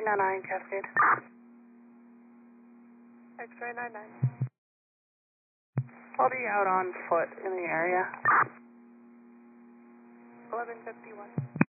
99 Cascade. X-ray 99. What are you out on foot in the area? 1151.